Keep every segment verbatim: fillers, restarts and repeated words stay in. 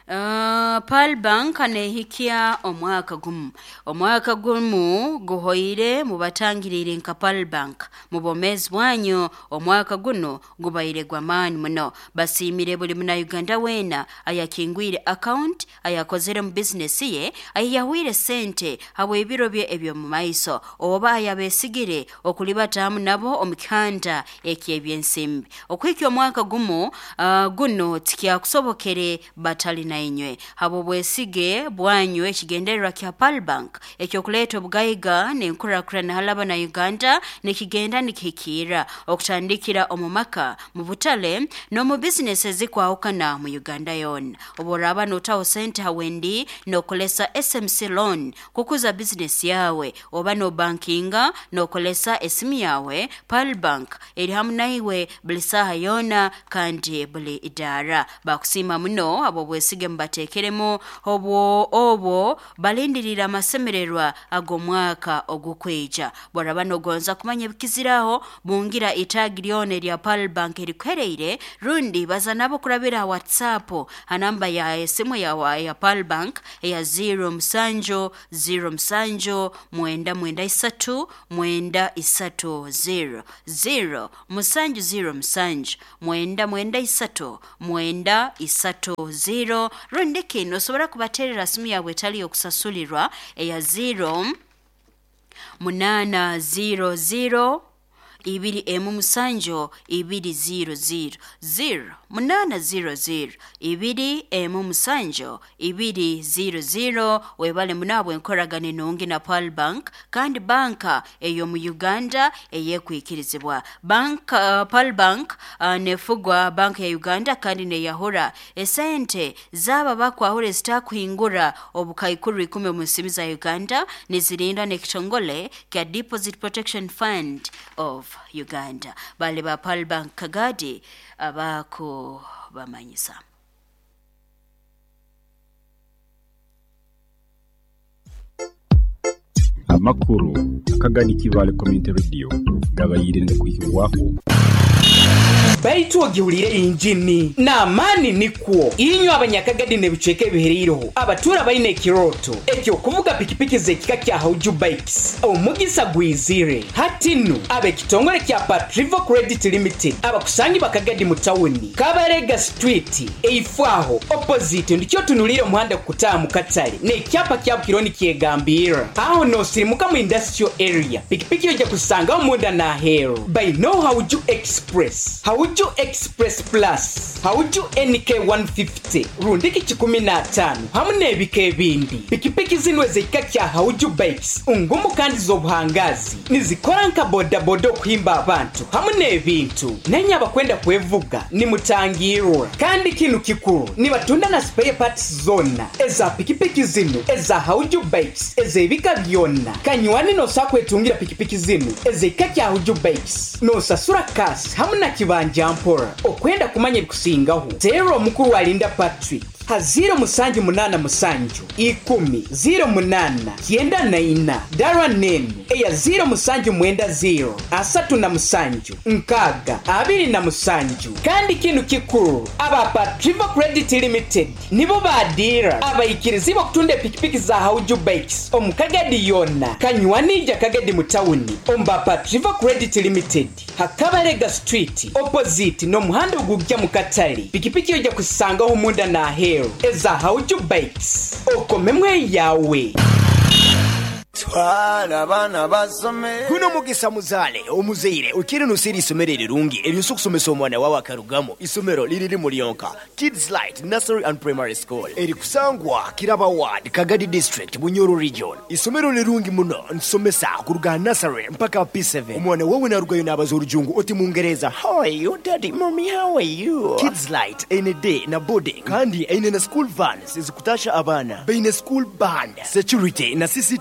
Uh, Pearl Bank anehikia omwaka gumu omwaka gumu guhoire mu batangirire nka Pearl Bank mu bomezi bwanyu omwaka guno gubaire gwamani muno basimire buli muna Uganda wena ayakingwire account ayakozere mu business ye ayahwire sente habwe ebiro bye ebyo mu maiso oba ayabesigire okulibatamu nabo omikanda ekyebyensimbi okwikyo omwaka gumu uh, guno tikya kusobokere batali na inywe habo bwesige bwanyu ekigendererwa kya Pearl Bank ekyokuleeta obugaiga n'enkurakurana halaba na Uganda nekigenda nikikira okutandikira omumaka mu butale no mu business ezikwawukana mu Uganda yona oboraba notawo sente hawendi nokolesa S M C loan kukuza business yawe oba no bankinga nokolesa esimu yawe Pearl Bank eri hamu naiwe buli saha yona kandi buli idara bakusima muno abo bwesige mbatekeremo obwo obo balindirira amasemererwa agomwaka ogukweja boraba nogonza kumanya bikiziraho bungira itagiryone lya Pearl Bank erikwereire rundi baza nabo kurabira WhatsApp hanamba ya esimu ya ya Pearl Bank ya zero msanjo zero msanjo mwenda mwenda isatu mwenda isatu zero zero msanjo zero msanjo mwenda mwenda isatu mwenda isatu zero rundi kino sobora kubaterera simu yawe tali okusasulirwa ya zero munana zero zero ibiri emu musanjo ibiri zero zero zero munana zero zero ibiri emu musanjo ibiri zero zero webale munabwe nkoragane nongi na Pearl Bank kandi banka eyo mu Uganda eyekwikirizibwa bank uh, Pearl Bank uh, nefugwa bank ya Uganda kandi ne yahora esente zaba bakwahore zitakuhingura obukaikuru ikume mu nsimi za Uganda nizirinda nekitongole kya Deposit Protection Fund of Uganda bale ba Pearl Bank kagadi abako bamanyisa amakuru akagani kibale community radio gabayirinde kwihirwaho baitu ogihulire injini na amani nikwo inyo abanyakagadi ne bicheke bihereiro abatura baine kiroto ekyo kuvuga pikipiki zekika kya Hauju Bikes omugisa gwizire hatinu abe kitongole kya Patrivo Credit Limited abakusangi bakagadi mu tawuni Kabarega Street eifwaho opposite ndikyo tunulire muhanda kutaa mu Katale ne kyapa kya kironi kyegambira aho no sirimuka mu industrial area pikipiki yoja kusanga omunda na hero by no Hauju Express Hauju Express Plus Hauju N K one fifty rundiki chikumi na tano hamune ebike bindi pikipiki zinwe zekika kya Hauju Bikes ungumu kandi zobuhangazi nizikora nka boda boda kuhimba abantu hamune ebintu nenya abakwenda kwevuga ni mutangirura kandi kinu kikuru ni batunda na spare parts zona eza pikipiki zinu eza Hauju Bikes eza ebika byonna kanyuani no sakwetungira pikipiki zinu eza ikika kya Hauju Bikes no sasura kasi hamuna kibanja mpora okwenda kumanya kusingaho zero mukuru alinda Patrick ha zero musanju munana musanju ikumi zero munana kienda na ina darwa nenu eya zero musanju mwenda zero asatu na musanju nkaga abiri na musanju kandi kinu kikuru aba Patrivo Credit Limited nibo badira abayikirizibo kutunde pikipiki za Hauju Bikes omukagadi yona kanywanija kagadi mutawuni omba Patrivo Credit Limited Hakabarega Street opposite no muhanda gugya mu Katale pikipiki yoja kusanga ho munda na hero eza Hauju Bikes okomemwe yawe twala bana basome kuno mugisa muzale omuzeire ukiri nusiri isomero rirungi ebyuso kusomesa omwana wawe akarugamo isomero liriri muri yonka Kids Light Nursery and Primary School eri kusangwa Kiraba Ward Kagadi District Bunyoro Region isomero lirungi muno nsomesa kuruga nursery mpaka P seven omwana wawe narugayo nabazorujungu oti mungereza how are you daddy mommy how are you Kids Light any day na boarding kandi ine na school vans izikutasha abana beine school band security na C C T V camera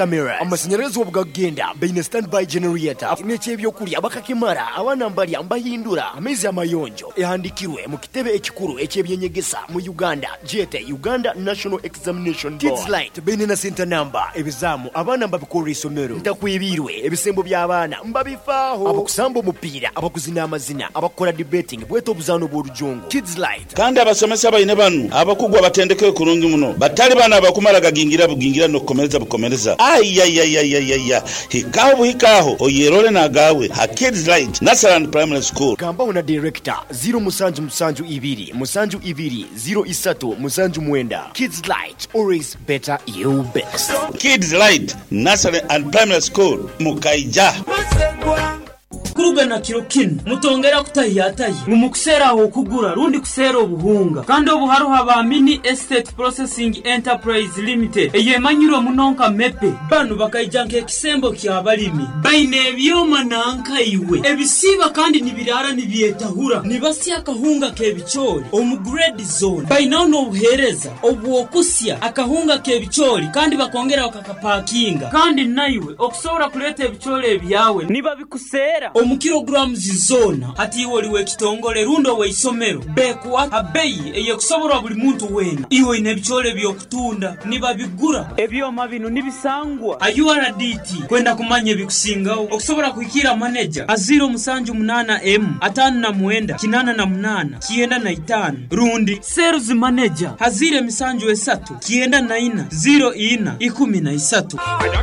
camera amasanyalaze obugagenda baina standby generator n'ekyebyokulya bakakimara abaana mbalya mbahindura amezi amayonjo ehandikirwe mu kitebe ekikulu ekyebyenyegesa mu Uganda jete Uganda National Examination Board. Kids Light baina na center number ebizaamu abaana mbabikora isomero ntakwebirwe ebisembo by'abaana mbabifaaho abakusamba omupiira abakuzina amazina abakola debating bweto obuzaano bw'olujongo. Kids Light kandi abasomesa bayine banu abakugwa batendeke kurungi muno batali bana abakumala gagingira bugingira no komereza bukomereza ayayayayaya hikaho hikaho oyerole na gawe ha Kids Light Nasaran Primary School. Gamba una director zero musanju musanju ibiri musanju ibiri zero isatu musanju mwenda. Kids Light, always better you best. Kids Light Nasaran and Primary School Mukaija. Kuruga na kirokino mutongera kutayataye mumukusera aho kugura rundi kusera obuhunga kandi obuharo haba Mini Estate Processing Enterprise Limited eyemanyiro munonka mepe banu bakayijanka ekisembo kyabalimi baine ebyoma nanka iwe ebisiba kandi nibirara nibyetahura nibasi akahunga kebichori omu grade zone baina no buhereza obwokusya akahunga kebichori kandi bakongera bakakapakinga kandi naiwe okusobora kuleta ebichori ebyawe niba bikusera mu kilograms zona hati woliwe kitongole rundo we isomero bekwa abeyi eye kusobora buli muntu wena iwe inebichole byokutunda niba bigura ebyoma bino nibisangwa ayu R D T kwenda kumanye bikusingaho okusobora kuikira manager aziro musanju munana M atanu na mwenda kinana na munana kienda na itanu rundi sales manager hazire misanju esatu kienda na ina zero ina ikumi na isatu.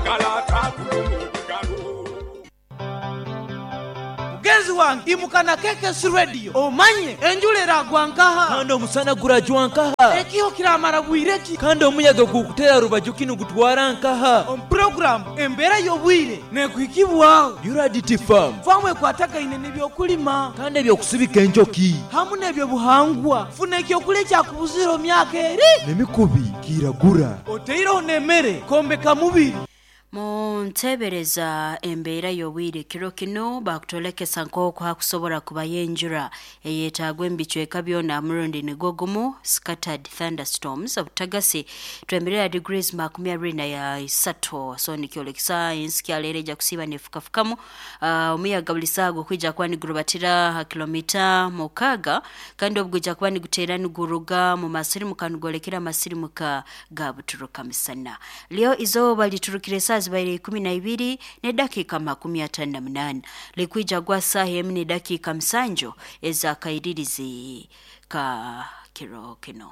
Genzi wange imukana keke su radio omanye enjulera gwankaha kandi omusana gurajwankaha ekiho kiramara bwireki kandi omuyaga gukutera rubajukino gutwara nkaha on program embera yobwire nekwikibwaho U R D T farm famwe kwataka ine nebyokulima kandi ebyokusibika enjoki hamu nebyo buhangwa funa ekyokulya kyakubuziro myaka eri nemikubi kiragura oteiro nemere kombeka mubiri. Montebereza embeera y'obwire kiro kino bakutolekesa nk'oko hakusobora kubayenjura eyetagwa embichweka byona murundi negogumu scattered thunderstorms obutagasi twemberera degrees makumi abiri na ya isato so nikyolekisa ensi kyalereja kusiba nefukafukamu uh, omuyaga buli saawa kwija kuba nigurubatira ha kilomita mukaga kandi obugwija kuba nigutera niguruga mu masiri mukanugolekera masiri muka gabuturuka misana leo izo baliturukire saa zibaire kumi na ibiri ne dakika makumi atano na munana likwija gwa saa emne dakika msanjo eza kaidirizi ka kiro kino.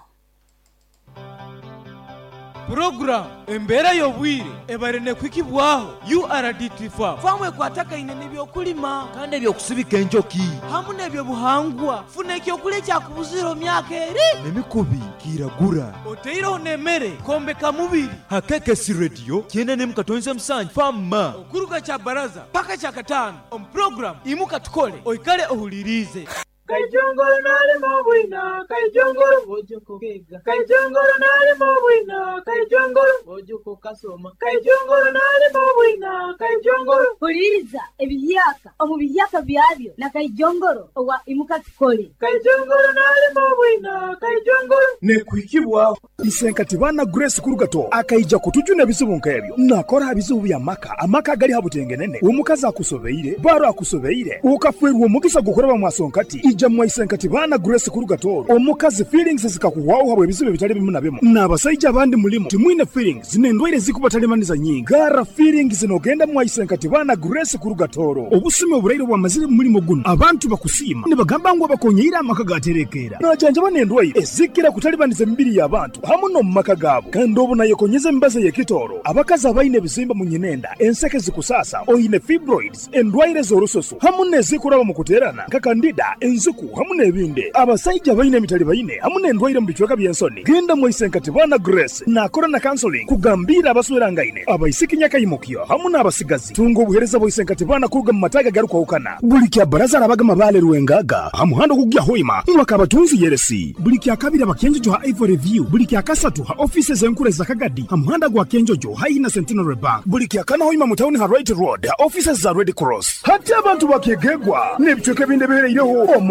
Program embera yobwire ebarene kwikibwaho U R D T farm famwe kwataka ine nebyokulima kandi ebyokusibika enjoki hamu nebyo buhangwa funa ekyokulya kyakubuziro myaka eri nemikubi kiragura oteiro nemere kombeka mubiri hakeke si radio kienda ne mukatonze msanju fama okuruka kya baraza paka kya katano on program imuka tukole oikale ohulirize. Kaijongoro nali mobwina, kaijongoro bojuko kega. Kaijongoro nali mobwina, kaijongoro bojuko kasoma. Kaijongoro nali mobwina, kaijongoro. Huliriza ebiyaka, omu biyaka byabyo na kaijongoro owa imuka tukole. Kaijongoro nali mobwina, kaijongoro. Ne kwikibwaho. Isenkati bana Grace Kurugato akaija kutujuna bizibu nkebyo. Nakora abizibu bya maka, amaka gali habutengenene. Omukaza akusobeire, baro akusobeire. Ukafwerwa omugisa gukoraba mwasonkati. Ija mwayisenkati bana Grace Kurugato. Omukazi feelings zikakuwaho habwe bizibu bitali bimu na bimu. Nabasajja abandi mulimo timwine feelings zinendwaire zikubatalемaniza nyingi. Gara feelings zinogenda mwayisenkati bana Grace Kurugato. Obusime oburairo bwa mazire mulimo guno. Abantu bakusima ne bagamba ngo bakonyira amaka gaterekera. Najanja banendwaire ezikira kutalibaniza mibiri y'abantu. Hamuno mumaka gabo kandi obuna yekonyeze mbaze yekitoro abakazi abayine bizimba munyenenda enseke zikusasa oyine fibroids endwaire z'orusoso hamune zikuraba mu kuterana nka kandida enzuku hamune ebinde abasajja bayine mitali bayine hamune endwaire mu bichweka byensoni genda mu isenkati bana Grace na corona counseling kugambira abasweranga ine abayisiki nyaka yimukyo hamune abasigazi tungo obuhereza bo isenkati bana kuruga mu mataga garuka ukana buli kya baraza abaga mabale ruwengaga hamuhando kugya hoima mwaka batunzi yeresi buli kya kabira bakenjo ha Ivory review buli kya kasatu ha offices enkure za Kagadi hamuhanda gwa Kenjojo haina Centenary Bank buli kya kana hoima mu town ha Right Road ha offices za Red Cross hata abantu bakegegwa nebichweke binde bereireho omo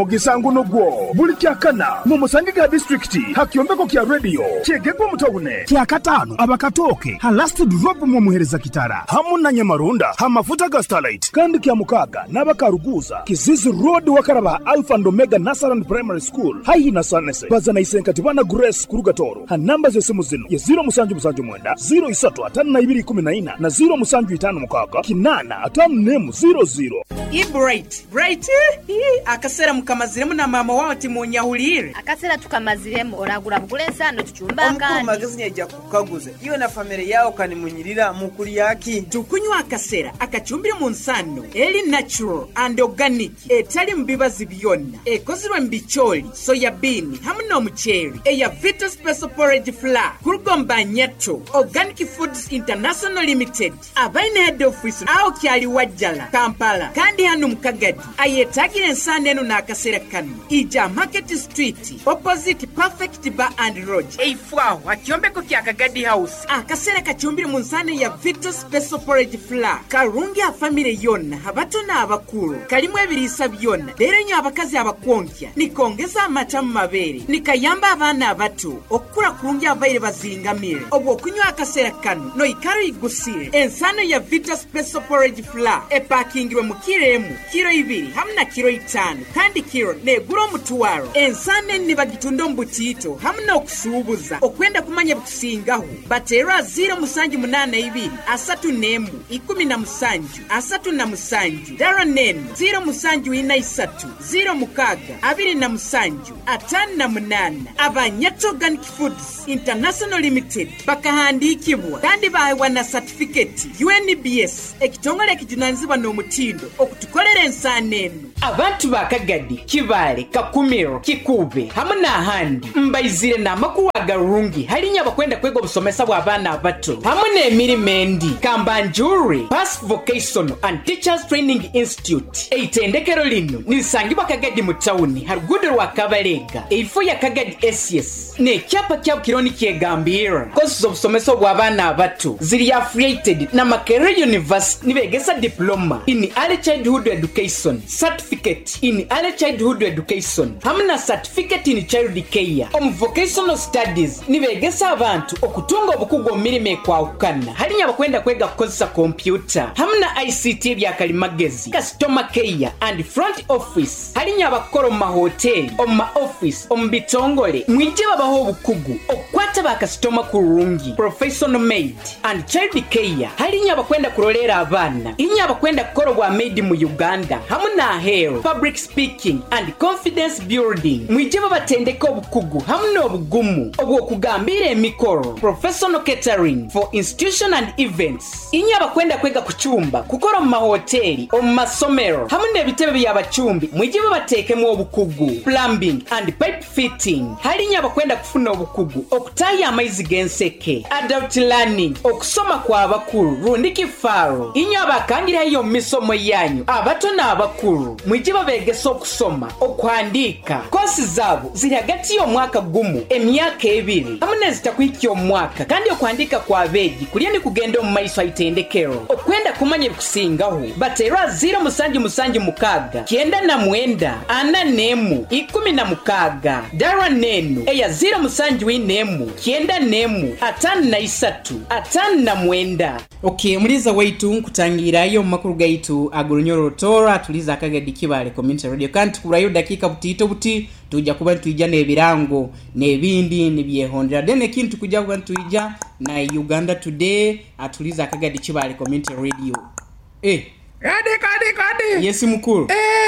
mugisango nogwo buli kyakana mu musange ga district hakyombeko kya radio kyegegwa mutawune kyakatano abakatoke ha last drop mu muhereza kitara hamuna nyamarunda ha mafuta ga Starlight kandi kya mukaga n'abakaruguza Kizizi Road wakaraba Alpha and Omega Nasaran Primary School hayi na sanese bazana isenkati bana Grace Kurugatoro ha namba zesimu zino ya zero musanju musanju mwenda zero isatu atanu na ibiri kumi na ina na zero musanju itanu mukaga kinana atanu nemu zero zero. I bright bright akasera mukamaziremu na mama wawe timunyahulire akasera tukamaziremu oragura bugulesa no tuchumba kandi omukuru magazine yajja kukaguza iyo na family yao kanimunyirira mukuri yaki tukunywa akasera akachumbire mu nsano eli natural and organic etali mbibazi byonna ekozirwe mbicholi soya bean hamwe n'omucheri eya Vita Special Porridge Flour kurugomba nyato Organic Foods International Limited abaine head office au kyali wajjala Kampala kandi hano mukagadi ayetagire ensano eno n'akasera kano ija Market Street opposite Perfect Bar and Lodge eifwaho akyombeko kya Kagadi House akasera kachumbire mu nsano ya Vita Special Porridge Flour karungi a family yonna abato n'abakulu kalimu ebirisa byonna lero nyo abakazi abakonkya nikongeza amata mu mabere nikayamba abana abato okukula kurungi abaire bazingamire obwo kunywa akasera kano no ikaro igusire ensano ya Vita Special Porridge Flour epakingirwe mu kiremu kiro ibiri hamna kiro itano kandi kiro neguro mutuwaro ensane ni bagitundo mbutito hamna okusubuza okwenda kumanya bukusingaho batera zero musanju munana ibiri asatu nemu ikumi na musanju asatu na musanju dara nenu zero musanju ina isatu zero mukaga abiri na musanju atanu na munana Abanyato Organic Foods International Limited bakahandikibwa kandi bahewa na certificate U N B S ekitongole kijunanzibwa n'omutindo okutukolera ensaneno abantu bakagadi kibale kakumiro kikube hamuna handi mbaizire na makuwa garungi halinya bakwenda kwego busomesa bwa abana abato hamuna emirimendi Kambanjuri Pass Vocational and Teachers Training Institute eitendekero lino nisangibwa Kagadi mu town harugudo rwa Kabalega eifo ya Kagadi S S ne kyapa kya kironi kyegambira courses of someso bwa abana abato ziri affiliated na Makerere University nibegesa diploma in early childhood education, certificate in early childhood education hamna certificate in child care om vocational studies nibegesa abantu okutunga obukugo mirime kwa ukana halinya bakwenda kwega kukozesa computer hamna I C T bya kalimagezi customer care and front office halinya bakoro ma hotel om ma office om bitongole mwije babaho obukugu okwata ba customer kurungi professional maid and child care halinya bakwenda kurolera abana inya bakwenda korobwa maid mu Uganda hamuna hair public speaking and confidence building mwije babatendeka obukugu hamuna obugumu obwo kugambira emikoro professional catering for institution and events inya bakwenda kwega kuchumba kukora mu mahoteli omu masomero hamuna ebitebe by'abachumbi mwije babatekemu obukugu plumbing and pipe fitting halinya bakwenda kufuna obukugu okutaya amaizi genseke adult learning okusoma kwa abakuru rundiki faro inya bakangira iyo misomo yanyu abato n'abakuru mwije babegesa okusoma okwandika kosi zabo ziri hagati yo mwaka gumu emyaka ebiri hamune zitakwiki yo mwaka kandi okwandika kwa begi kulieni kugenda mu maiso ayitendekero okwenda kumanya bikusingaho batera zero musanju musanju mukaga kienda na mwenda ana nemu ikumi na mukaga dara nenu eya zero musanju inemu kienda nemu atanu na isatu atanu na mwenda. Okay, muliza waitu nkutangira iyo makuru gaitu agurunyo tora tuliza Kagadi Kibale community radio kandi kurayo dakika butito buti tujja kuba tuija nebirango nebindi nibyehondera dene kintu kujja kuba tuija na Uganda Today atuliza Kagadi Kibale community radio. Eh Kadi kadi kadi. Yes mukuru.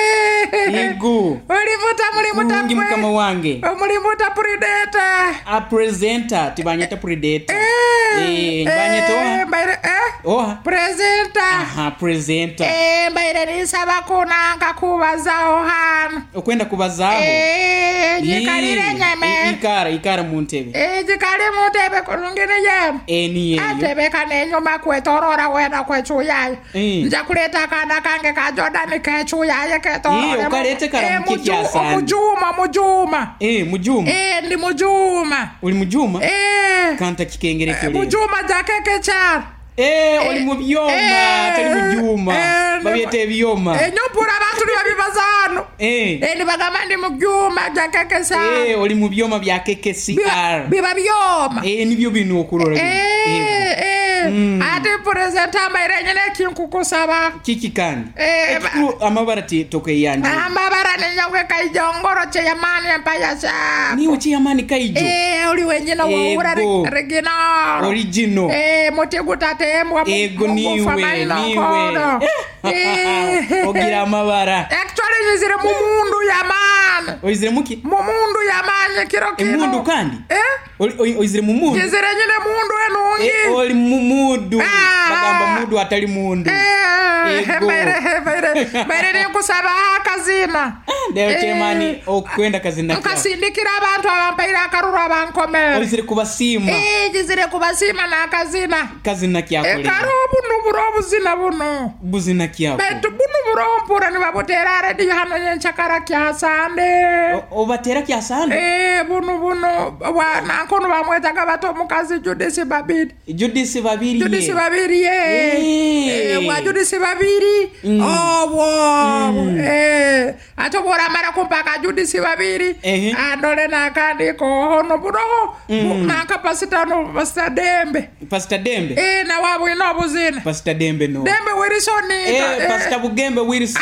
Eh. Igu. Ulivuta mulimuta kwe. Mukama wange. Mulimuta predator. A presenter tibanyeta predator. Eh. Eh banyeta. Eh mbaire eh. Oh. Presenter. Aha presenter. Eh mbaire nisaba kunanga kubazaho hano. Okwenda kubazaho. Eh jikalire nyame. Ikara ikara muntebe. Eh jikale muntebe kulungene yam. Eh niye. Atebe kanenyo makwetorora wena kwechuya. Eh. Njakuleta kana kange ka Jordan kechuya ye ketorora. Eh ukalete kana mukiki sana. Mujuma mujuma. Eh mujuma. Eh ndi mujuma. Uli mujuma? Eh. Kanta kikengere kile. Mujuma jakeke cha. Eh oli mu byoma tali mu byuma babyete byoma eh nyopura abantu nibabibazano eh eh nibagamba ndi mu byuma bya K K C R eh oli mu byoma bya K K C R biba byoma eh nibyo bino okulora eh eh ate presenta mayirenye nekinkukusaba kiki kandi eh amabara ti tokeyanje amabara ne nyangwe Kayijongoro che yamani empaya sa ni uchi yamani Kaijo eh oli wenyina wo ura regional original eh motegutate emwa ego niwe niwe eh ogira amabara actually nizire mu mundu yamani oizire muki mu mundu yamani kiro kiro mundu kandi eh oizire mu mundu nizire nyine mundu enungi eh oli mu mundu bagamba mundu atali mundu ego bare bare bare ne kusaba kazina Deo chemani okwenda kazina kwa nkasindikira abantu abampaira akaruru abankomera oizire kubasima eh jizire kubasima na kazina kazina kyako e karobu nuburobu zina buno buzina kyako betu bunu burompura ni babotera radio hano yenchakara kya sande obatera kya sande eh bunu bunu wa nankono bamweta gabato mukazi Judisi babiri Judisi babiri Judisi babiri eh wa Judisi babiri oh wow eh ato bora mara kumpaka Judisi babiri andole na kandi ko hono buroho na kapasita no Pastor Dembe Pastor Dembe eh na wabo ino buzina Pastor Dembe no Dembe Wilson eh Pastor Bugembe Wilson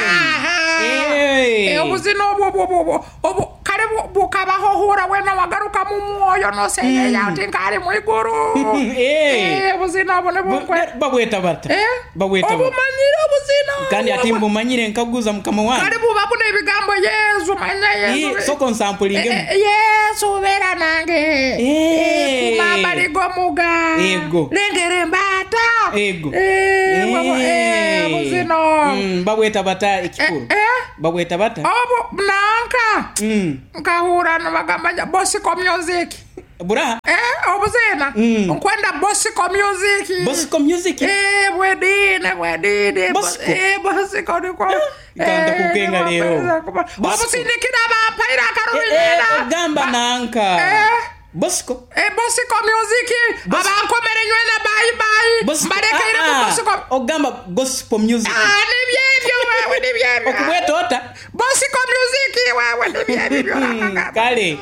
eh eh buzina obo obo obo kare bukabaho hura wena wagaruka mu moyo no se ya tinkari mu iguru eh buzina obo ne bukwe babweta bata eh babweta obo manyira buzina kandi atimbo manyire nkaguza mukama wangu kare buba kuna ibigambo Yesu manya Yesu eh soko nsampling Yesu vera nange eh kumamba ligo muga ego lengere mbata ego eh babo eh buzina mm babweta bata ikikuru babweta bata obo nanka mm nkahura no bagamba Bosco Music bura eh obuzena nkwenda Bosco Music Bosco Music eh wedine wedine eh Bosco niko kanda kukenga leo obusindikira abampaira akarubina gamba nanka eh Bosco eh Bosco Music abankomere nywena bye bye mbareka ire mu Bosco ogamba Gospel Music ah ni byebyo wewe ni byebyo okubwetota Bosco Music wewe ni byebyo kale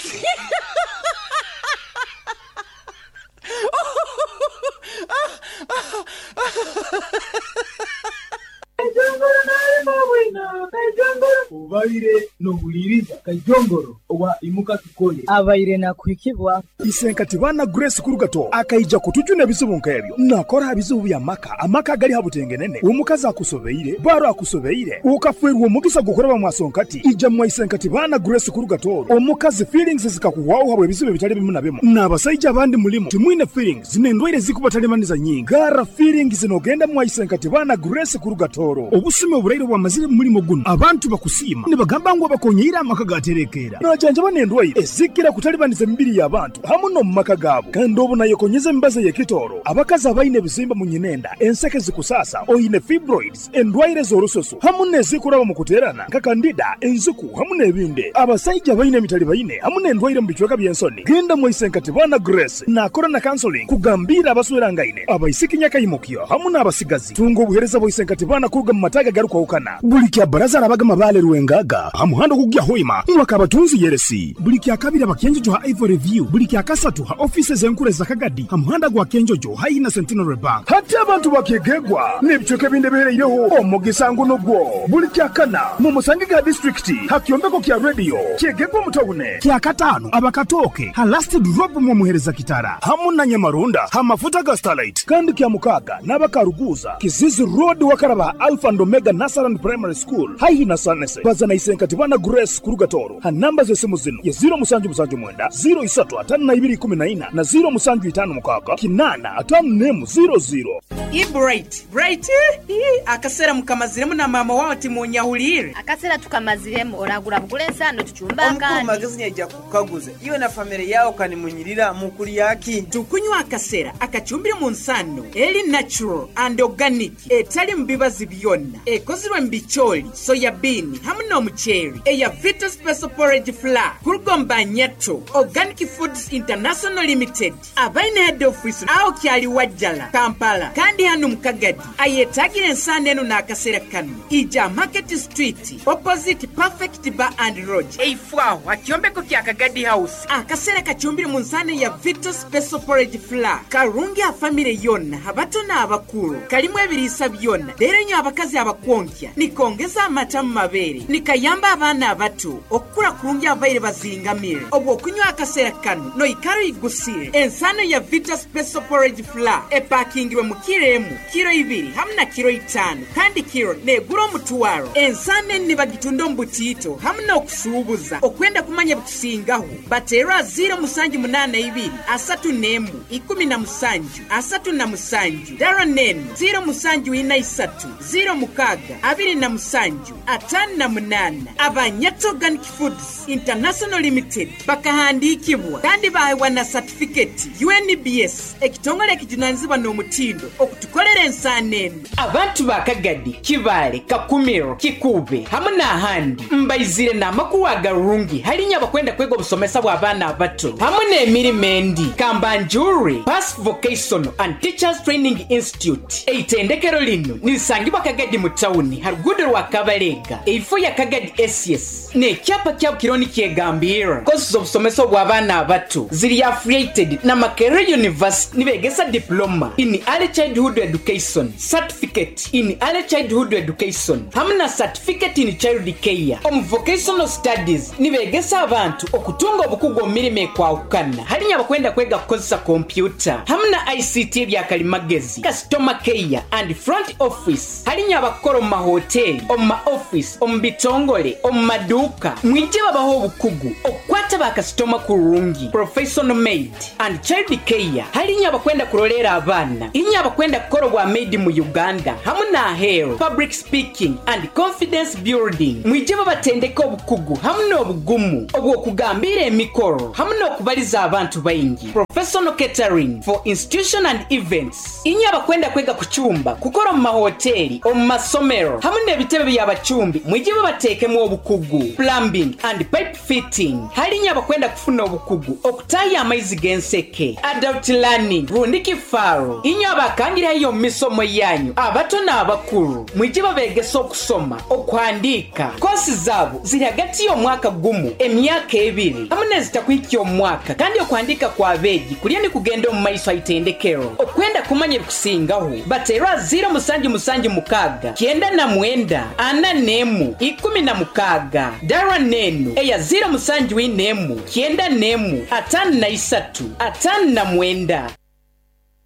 Kayijongoro nali mabwina Kayijongoro ubaire nobuliriza Kayijongoro owa imuka tukole abaire nakwikibwa isenkati bana Grace Kurugato akaija kutujuna bizubu nkebyo nakora bizubu ya maka amaka gali habutengenene umukaza akusobeire baro akusobeire ukafwerwa omugisa gukoraba mwasonkati ija mwa isenkati bana Grace Kurugato omukazi feelings zikakuwaho habwe bizubu bitali bimu na bimu nabasajja abandi mulimo timwine feelings zinendwire zikubatalimaniriza nyingi gara feelings zinogenda mwa isenkati bana Grace Kurugato obusime oburaire bwa mazire mulimo guno abantu bakusima nibagamba ngo bakonyira amaka gaterekera najanja banendwaire ezikira kutalibaniza mibiri y'abantu hamu no mumaka gabo kandi obu nayo konyeze mbaze y'ekitoro abakazi abaine bizimba mu nyinenda enseke zikusasa oyine fibroids endwaire z'orusoso hamu nezikuraba mu kuterana nka kandida enzuku hamu n'ebinde abasajja baine mitali baine hamu n'endwaire mu bichweka by'ensoni genda mu isenkati bana Grace nakora na counseling kugambira abaswera ngaine abaisikinya kayimukyo hamu n'abasigazi tungo obuhereza bo isenkati bana kuruga mu mataga garuka ukana buli kya baraza abagama bale ruwengaga hamuhando kugya hoima mwaka batunzi yeresi buli kya kabira bakenjo ha Ivory Review buli kya kasatu ha offices enkure za Kagadi hamuhanda gwa kenjojo haina Centenary Bank hata abantu bakegegwa nebichoke binde bereireho omugisango nogwo buli kya kana mu Musangiga district hakyombeko kya radio kegegwa mutobune kya katano abakatoke ha last drop mu muhereza kitara hamuna nyamarunda ha mafuta ga Starlight kandi kya mukaga nabakaruguza Kizizi Road wakaraba Alpha and Omega Nasaran Primary School haina sanese bazana isenkati bana Grace Kurugatoro ha namba zesimu zino ya zero musanju musanju mwenda zero isatu atanu na ibiri kumi na ina na zero musanju itanu mukaka kinana atanu nemu zero zero I bright bright akasera mukamaziremu na mama wao timunyahulire akasera tukamaziremu oragura bugulesa no tuchumbanga omuko magazine ajja kukaguza iwe na family yao kanimunyirira mukuri yaki tukunywa akasera akachumbire mu nsano eli natural and organic etali mbibazi byonna ekozirwa mbicholi soya bean hamu n'omuceeri eya Vita Special Porridge Flour kulugomba Nyato Organic Foods International Limited abaine head office awo kyali wajjala Kampala kandi hano mukagadi ayetagira ensana eno n'akaseera kano ija Market Street opposite Perfect Bar and Lodge eifwaho akyombeko kya Kagadi House akaseera kachombire mu nsana ya Vita Special Porridge Flour karungi a family yonna abato n'abakulu kalimu ebirisa byonna leero nyo abakazi abakwonkia nikongeza amata mu mabeere nikayamba abaana abato okukula kulungi abaire bazingamire obwo okunywa akaseera kano no ikaro igusire ensano ya Vita Special Porridge Flour epakingirwe mu kiro emu kiro ibiri hamna kiro itano kandi kiro negura omutwaro ensano eni bagitunda omu butiito hamna okusuubuza okwenda kumanya bukusingaho batera ziro musanju munana ibiri asatu nemu ikumi na musanju asatu na musanju dara nenu ziro musanju ina isatu ziro mukaga abiri na musanju atanu na munana Abanyato Organic Foods International Limited bakahandikibwa kandi bahewa na certificate U N B S ekitongole ekijunanzibwa n'omutindo okutukolera ensana eno abantu bakagadi Kibale Kakumiro Kikube hamwe n'ahandi mbayizire n'amakulu agarungi halinya bakwenda kwega obusomesa bw'abaana abato hamwe n'emirimo endi Kambanjuri Pass Vocational and Teachers Training Institute eitendekero lino nisangibwa Kagadi mu tawuni harugudo rwa Kabalega eifo ya Kagadi S S ne kyapa kya kironi kyegambira courses obusomesa bw'abaana abato ziri affiliated na Makerere University nibegesa diploma in early childhood education, certificate in early childhood education hamwe na certificate in child care omu vocational studies nibegesa abantu okutunga obukugu omirime kwawukana halinya bakwenda kwega kukozesa computer hamwe na I C T bya kalimagezi customer care and front office halinya abakora mu mahoteli omu ma office omu bitongole omu maduka mwije babaho obukugu okwata ba customer kurungi professional maid and child care halinya bakwenda kurolera abana inya bakwenda kukora bwa maid mu Uganda hamwe na hair public speaking and confidence building mwije babatendeka obukugu hamwe n'obugumu obwo kugambira emikoro hamwe n'okubaliza abantu bayingi professional catering for institution and events inya bakwenda kwega kuchumba kukora mu mahoteli omu masomero hamwe n'ebitebe by'abachumbi mwije babatekemu obukugu plumbing and pipe fitting halinya bakwenda kufuna obukugu okutaya amaizi genseke adult learning rundiki faro inya bakangira hiyo misomo yanyu abato n'abakuru mwije babegesa okusoma okwandika kosi zabo ziri hagati y'omwaka gumu emyaka ebiri hamwe n'ezitakwikya omwaka kandi okwandika kwa begi kuliya ni kugenda omu maiso aitendekero okwenda kumanya ebikusingaho batera ziro musanju musanju mukaga kyenda na mwenda ana nemu ikumi na mukaga dara nenu eya ziro musanju inemu kyenda nemu atanu na isatu atanu na mwenda